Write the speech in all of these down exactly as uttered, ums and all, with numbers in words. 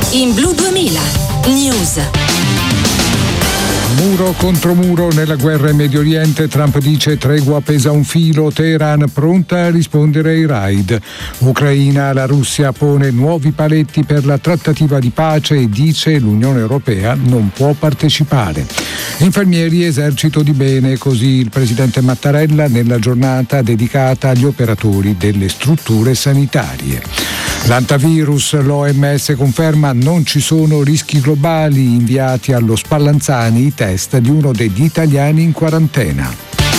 In Blu duemila News. Muro contro muro nella guerra in Medio Oriente. Trump dice tregua pesa un filo, Teheran pronta a rispondere ai raid. Ucraina, la Russia pone nuovi paletti per la trattativa di pace e dice l'Unione Europea non può partecipare. Infermieri, esercito di bene, così il presidente Mattarella nella giornata dedicata agli operatori delle strutture sanitarie. L'antivirus, l'O M S conferma non ci sono rischi globali, inviati allo Spallanzani i test di uno degli italiani in quarantena.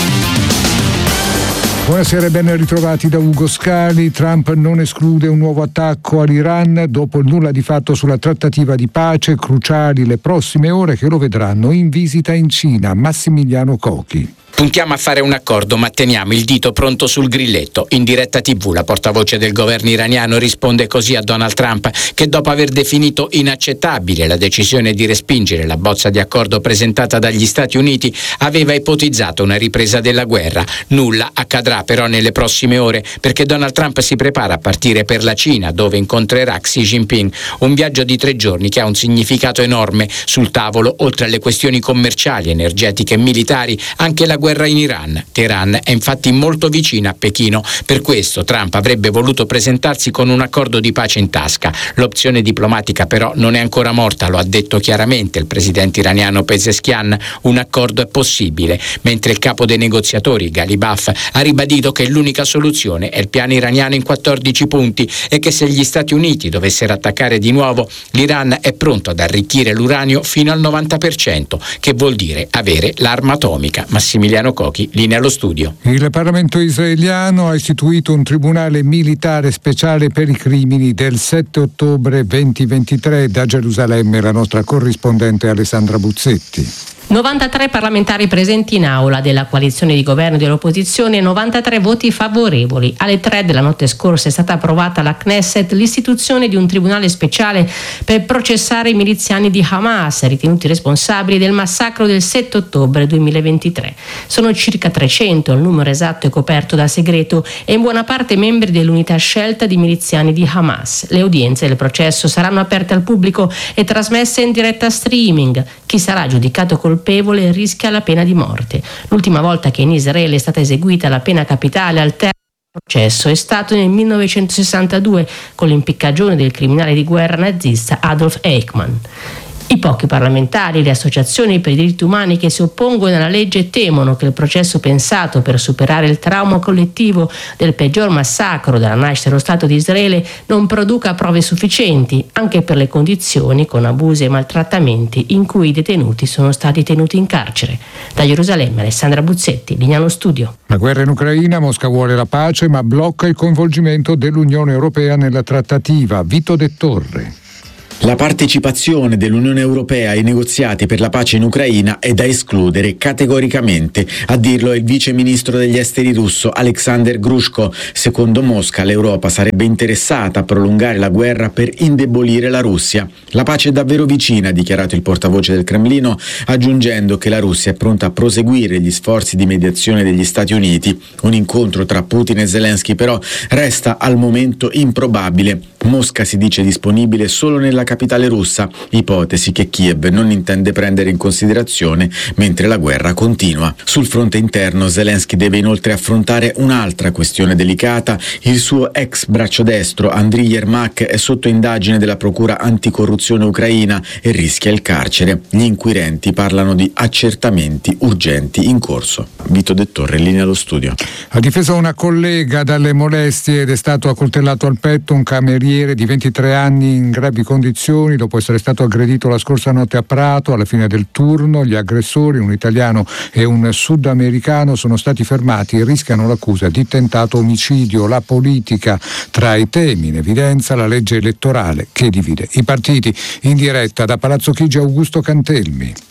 Buonasera e ben ritrovati da Ugo Scali. Trump non esclude un nuovo attacco all'Iran dopo il nulla di fatto sulla trattativa di pace, cruciali le prossime ore che lo vedranno in visita in Cina. Massimiliano Cochi. Puntiamo a fare un accordo, ma teniamo il dito pronto sul grilletto. In diretta tivù la portavoce del governo iraniano risponde così a Donald Trump, che dopo aver definito inaccettabile la decisione di respingere la bozza di accordo presentata dagli Stati Uniti, aveva ipotizzato una ripresa della guerra. Nulla accadrà però nelle prossime ore, perché Donald Trump si prepara a partire per la Cina, dove incontrerà Xi Jinping. Un viaggio di tre giorni che ha un significato enorme. Sul tavolo, oltre alle questioni commerciali, energetiche e militari, anche la guerra in Iran. Teheran è infatti molto vicina a Pechino, per questo Trump avrebbe voluto presentarsi con un accordo di pace in tasca. L'opzione diplomatica però non è ancora morta, lo ha detto chiaramente il presidente iraniano Pezeshkian. Un accordo è possibile, mentre il capo dei negoziatori Ghalibaf ha ribadito che l'unica soluzione è il piano iraniano in quattordici punti e che se gli Stati Uniti dovessero attaccare di nuovo, l'Iran è pronto ad arricchire l'uranio fino al novanta per cento, che vuol dire avere l'arma atomica. Massimiliano Cochi, linea allo studio. Il Parlamento israeliano ha istituito un tribunale militare speciale per i crimini del sette ottobre duemilaventitré. Da Gerusalemme la nostra corrispondente Alessandra Buzzetti. novantatré parlamentari presenti in aula della coalizione di governo e dell'opposizione e novantatré voti favorevoli. Alle tre della notte scorsa è stata approvata alla Knesset l'istituzione di un tribunale speciale per processare i miliziani di Hamas ritenuti responsabili del massacro del sette ottobre duemilaventitré. Sono circa trecento, il numero esatto è coperto da segreto e in buona parte membri dell'unità scelta di miliziani di Hamas. Le udienze del processo saranno aperte al pubblico e trasmesse in diretta streaming. Chi sarà giudicato colpevole rischia la pena di morte. L'ultima volta che in Israele è stata eseguita la pena capitale al termine del processo è stato nel millenovecentosessantadue con l'impiccagione del criminale di guerra nazista Adolf Eichmann. I pochi parlamentari e le associazioni per i diritti umani che si oppongono alla legge temono che il processo pensato per superare il trauma collettivo del peggior massacro dalla nascita dello Stato di Israele non produca prove sufficienti, anche per le condizioni con abusi e maltrattamenti in cui i detenuti sono stati tenuti in carcere. Da Gerusalemme, Alessandra Buzzetti, linea allo studio. La guerra in Ucraina, Mosca vuole la pace ma blocca il coinvolgimento dell'Unione Europea nella trattativa. Vito De Torre. La partecipazione dell'Unione Europea ai negoziati per la pace in Ucraina è da escludere categoricamente, a dirlo è il vice ministro degli esteri russo Alexander Grushko. Secondo Mosca l'Europa sarebbe interessata a prolungare la guerra per indebolire la Russia. La pace è davvero vicina, ha dichiarato il portavoce del Cremlino, aggiungendo che la Russia è pronta a proseguire gli sforzi di mediazione degli Stati Uniti. Un incontro tra Putin e Zelensky però resta al momento improbabile. Mosca si dice disponibile solo nella capitale russa, ipotesi che Kiev non intende prendere in considerazione mentre la guerra continua. Sul fronte interno Zelensky deve inoltre affrontare un'altra questione delicata. Il suo ex braccio destro Andriy Yermak è sotto indagine della procura anticorruzione ucraina e rischia il carcere. Gli inquirenti parlano di accertamenti urgenti in corso. Vito De Torre, linea allo studio. Ha difeso una collega dalle molestie ed è stato accoltellato al petto un cameriere di ventitré anni in gravi condizioni dopo essere stato aggredito la scorsa notte a Prato. Alla fine del turno gli aggressori, un italiano e un sudamericano, sono stati fermati e rischiano l'accusa di tentato omicidio. La politica, tra i temi in evidenza la legge elettorale che divide i partiti. In diretta da Palazzo Chigi Augusto Cantelmi.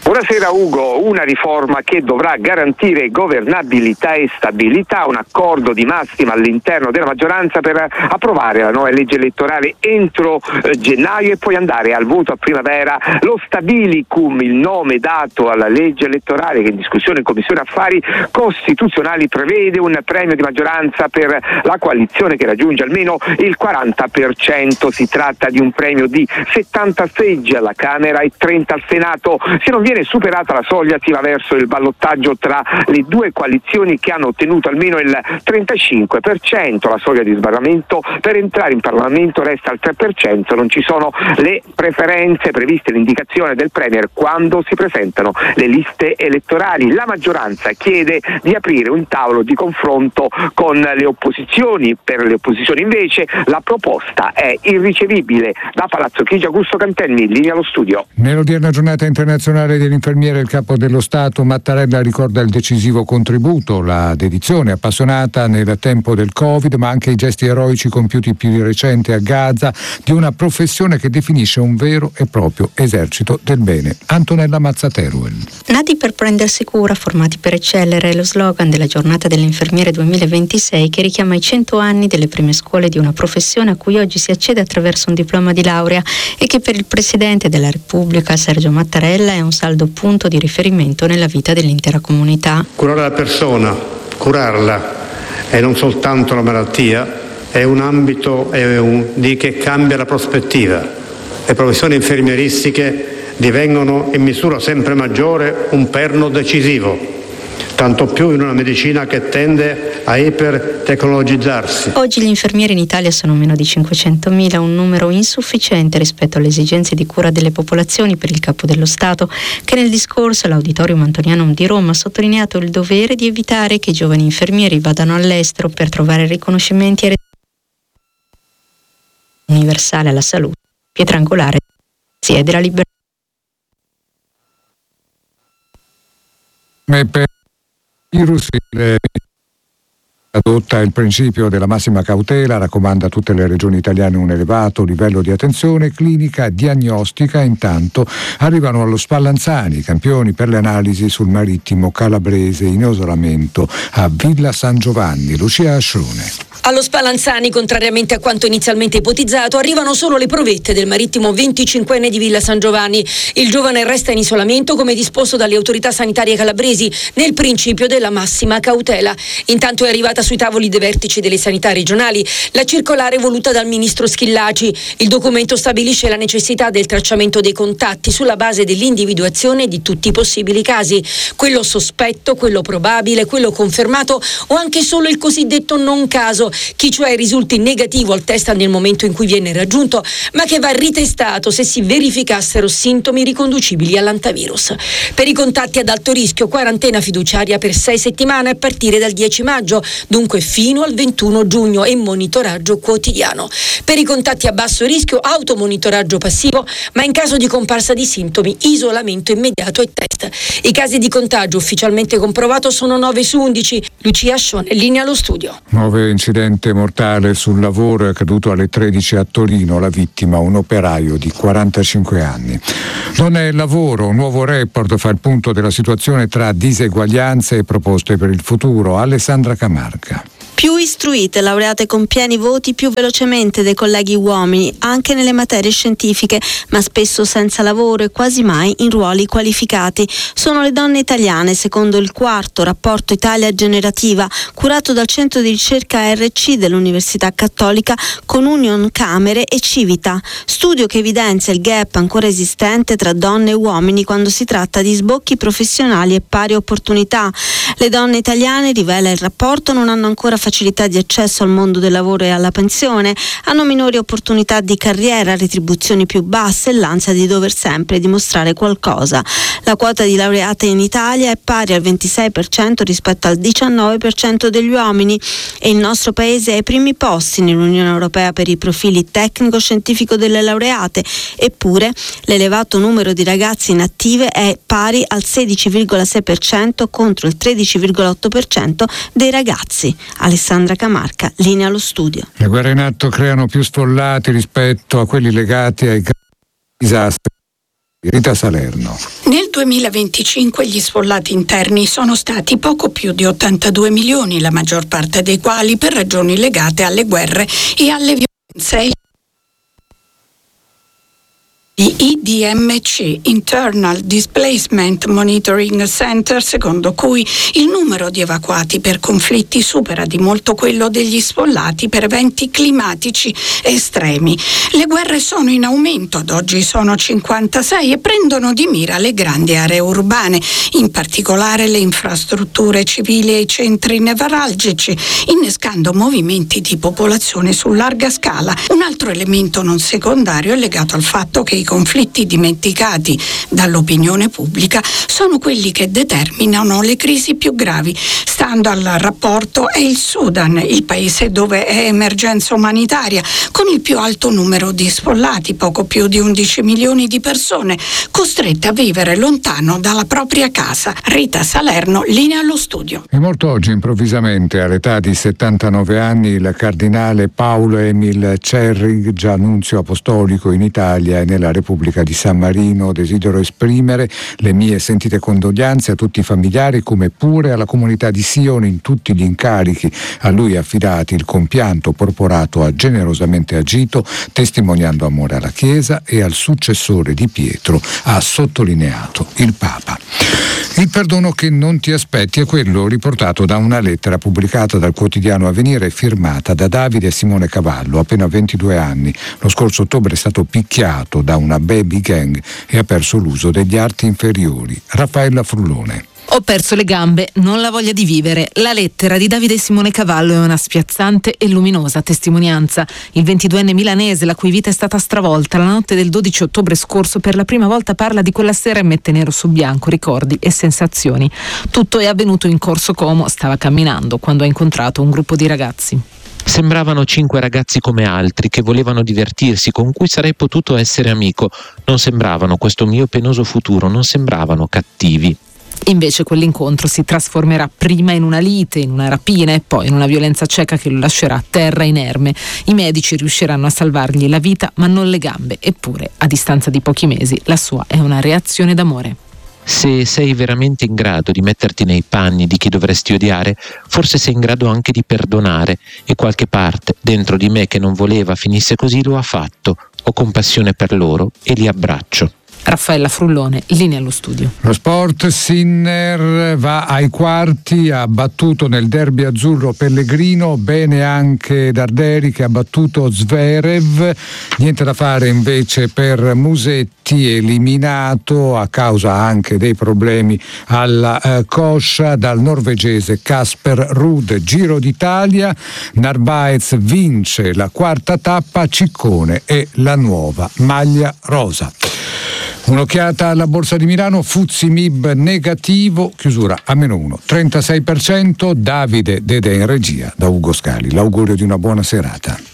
Buonasera Ugo, una riforma che dovrà garantire governabilità e stabilità, un accordo di massima all'interno della maggioranza per approvare la nuova legge elettorale entro eh, gennaio e poi andare al voto a primavera. Lo Stabilicum, il nome dato alla legge elettorale che è in discussione in Commissione Affari Costituzionali, prevede un premio di maggioranza per la coalizione che raggiunge almeno il quaranta per cento. Si tratta di un premio di settanta seggi alla Camera e trenta al Senato. Se non viene superata la soglia si va verso il ballottaggio tra le due coalizioni che hanno ottenuto almeno il trentacinque per cento. La soglia di sbarramento per entrare in Parlamento resta al tre per cento. Non ci sono le preferenze previste, l'indicazione del Premier quando si presentano le liste elettorali. La maggioranza chiede di aprire un tavolo di confronto con le opposizioni. Per le opposizioni invece la proposta è irricevibile. Da Palazzo Chigi, Augusto Cantelmi, in linea allo studio. Nell'odierna giornata internazionale dell'infermiere, il capo dello Stato Mattarella ricorda il decisivo contributo, la dedizione appassionata nel tempo del Covid, ma anche i gesti eroici compiuti più di recente a Gaza, di una professione che definisce un vero e proprio esercito del bene. Antonella Mazzateruel. Nati per prendersi cura, formati per eccellere, è lo slogan della giornata dell'infermiere duemilaventisei, che richiama i cento anni delle prime scuole di una professione a cui oggi si accede attraverso un diploma di laurea e che per il Presidente della Repubblica Sergio Mattarella è un saldo punto di riferimento nella vita dell'intera comunità. Curare la persona, curarla e non soltanto la malattia, è un ambito è un, di che cambia la prospettiva. Le professioni infermieristiche divengono in misura sempre maggiore un perno decisivo, tanto più in una medicina che tende a ipertecnologizzarsi. Oggi gli infermieri in Italia sono meno di cinquecentomila, un numero insufficiente rispetto alle esigenze di cura delle popolazioni per il Capo dello Stato, che nel discorso all'Auditorium Antonianum di Roma ha sottolineato il dovere di evitare che i giovani infermieri vadano all'estero per trovare riconoscimenti e universale alla salute, pietra angolare della libertà. Per il virus adotta il principio della massima cautela, raccomanda a tutte le regioni italiane un elevato livello di attenzione clinica diagnostica. Intanto arrivano allo Spallanzani i campioni per le analisi sul marittimo calabrese in isolamento a Villa San Giovanni. Lucia Ascione. Allo Spallanzani, contrariamente a quanto inizialmente ipotizzato, arrivano solo le provette del marittimo venticinquenne di Villa San Giovanni. Il giovane resta in isolamento come disposto dalle autorità sanitarie calabresi nel principio della massima cautela. Intanto è arrivata sui tavoli dei vertici delle sanità regionali la circolare voluta dal ministro Schillaci. Il documento stabilisce la necessità del tracciamento dei contatti sulla base dell'individuazione di tutti i possibili casi, quello sospetto, quello probabile, quello confermato o anche solo il cosiddetto non caso, chi cioè risulti negativo al test nel momento in cui viene raggiunto, ma che va ritestato se si verificassero sintomi riconducibili all'antivirus. Per i contatti ad alto rischio, quarantena fiduciaria per sei settimane a partire dal dieci maggio, dunque fino al ventuno giugno, e monitoraggio quotidiano. Per i contatti a basso rischio, automonitoraggio passivo, ma in caso di comparsa di sintomi, isolamento immediato e test. I casi di contagio ufficialmente comprovato sono nove su undici. Lucia Ascione, linea allo studio. Nuove incidenti mortale sul lavoro, è accaduto alle tredici a Torino, la vittima un operaio di quarantacinque anni. Non è il lavoro, un nuovo report fa il punto della situazione tra diseguaglianze e proposte per il futuro. Alessandra Camarca. Più istruite, laureate con pieni voti più velocemente dei colleghi uomini, anche nelle materie scientifiche, ma spesso senza lavoro e quasi mai in ruoli qualificati. Sono le donne italiane, secondo il quarto rapporto Italia Generativa, curato dal centro di ricerca R C dell'Università Cattolica con Union Camere e Civita. Studio che evidenzia il gap ancora esistente tra donne e uomini quando si tratta di sbocchi professionali e pari opportunità. Le donne italiane, rivela il rapporto, non hanno ancora facilità di accesso al mondo del lavoro e alla pensione, hanno minori opportunità di carriera, retribuzioni più basse e l'ansia di dover sempre dimostrare qualcosa. La quota di laureate in Italia è pari al ventisei per cento rispetto al diciannove per cento degli uomini e il nostro paese è ai primi posti nell'Unione Europea per i profili tecnico-scientifico delle laureate, eppure l'elevato numero di ragazzi inattive è pari al sedici virgola sei per cento contro il tredici virgola otto per cento dei ragazzi. Alessandra Camarca, linea allo studio. Le guerre in atto creano più sfollati rispetto a quelli legati ai disastri Rita Salerno. Nel duemilaventicinque gli sfollati interni sono stati poco più di ottantadue milioni, la maggior parte dei quali per ragioni legate alle guerre e alle violenze. Di I D M C, Internal Displacement Monitoring Center, secondo cui il numero di evacuati per conflitti supera di molto quello degli sfollati per eventi climatici estremi. Le guerre sono in aumento, ad oggi sono cinquantasei e prendono di mira le grandi aree urbane, in particolare le infrastrutture civili e i centri nevralgici, innescando movimenti di popolazione su larga scala. Un altro elemento non secondario è legato al fatto che i conflitti dimenticati dall'opinione pubblica sono quelli che determinano le crisi più gravi. Stando al rapporto è il Sudan, il paese dove è emergenza umanitaria, con il più alto numero di sfollati, poco più di undici milioni di persone costrette a vivere lontano dalla propria casa. Rita Salerno, linea allo studio. È morto oggi improvvisamente all'età di settantanove anni il cardinale Paolo Emil Cerrig, già nunzio apostolico in Italia e nella Repubblica di San Marino. Desidero esprimere le mie sentite condoglianze a tutti i familiari, come pure alla comunità di Sion in tutti gli incarichi a lui affidati. Il compianto porporato ha generosamente agito, testimoniando amore alla Chiesa e al successore di Pietro, ha sottolineato il Papa. Il perdono che non ti aspetti è quello riportato da una lettera pubblicata dal quotidiano Avvenire, firmata da Davide Simone Cavallo, appena ventidue anni. Lo scorso ottobre è stato picchiato da una baby gang e ha perso l'uso degli arti inferiori. Raffaella Frullone. Ho perso le gambe, non la voglia di vivere. La lettera di Davide Simone Cavallo è una spiazzante e luminosa testimonianza. Il ventiduenne milanese, la cui vita è stata stravolta la notte del dodici ottobre scorso, per la prima volta parla di quella sera e mette nero su bianco ricordi e sensazioni. Tutto è avvenuto in Corso Como, stava camminando quando ha incontrato un gruppo di ragazzi. Sembravano cinque ragazzi come altri che volevano divertirsi, con cui sarei potuto essere amico. Non sembravano questo mio penoso futuro, non sembravano cattivi. Invece quell'incontro si trasformerà prima in una lite, in una rapina e poi in una violenza cieca che lo lascerà a terra inerme. I medici riusciranno a salvargli la vita ma non le gambe, eppure a distanza di pochi mesi la sua è una reazione d'amore. Se sei veramente in grado di metterti nei panni di chi dovresti odiare, forse sei in grado anche di perdonare, e qualche parte dentro di me che non voleva finisse così lo ha fatto. Ho compassione per loro e li abbraccio. Raffaella Frullone, linea allo studio. Lo sport, Sinner va ai quarti, ha battuto nel derby azzurro Pellegrino, bene anche Darderi che ha battuto Zverev. Niente da fare invece per Musetti, eliminato a causa anche dei problemi alla eh, coscia dal norvegese Casper Ruud. Giro d'Italia, Narvaez vince la quarta tappa, Ciccone e la nuova maglia rosa. Un'occhiata alla borsa di Milano, Fuzzi Mib negativo, chiusura a meno uno, trentasei per cento. Davide Dede in regia, da Ugo Scali. L'augurio di una buona serata.